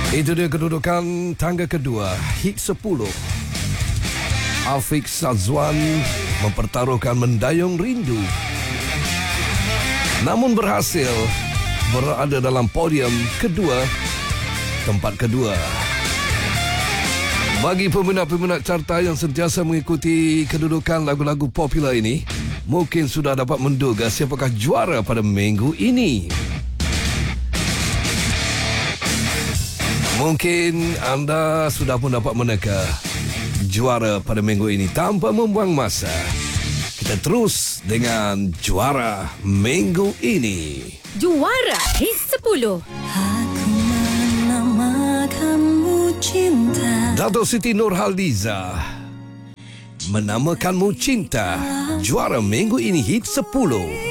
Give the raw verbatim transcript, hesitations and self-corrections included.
Itu dia kedudukan tangga kedua, hit sepuluh. Afiq Sazwan mempertaruhkan Mendayung Rindu, namun berhasil berada dalam podium kedua, tempat kedua. Bagi peminat-peminat carta yang sentiasa mengikuti kedudukan lagu-lagu popular ini, mungkin sudah dapat menduga siapakah juara pada minggu ini. Mungkin anda sudah pun dapat meneka juara pada minggu ini. Tanpa membuang masa, kita terus dengan juara minggu ini. Juara Hit sepuluh. Aku menamakanmu cinta. Dato' Siti Nurhaliza, Menamakanmu Cinta, juara minggu ini Hit sepuluh.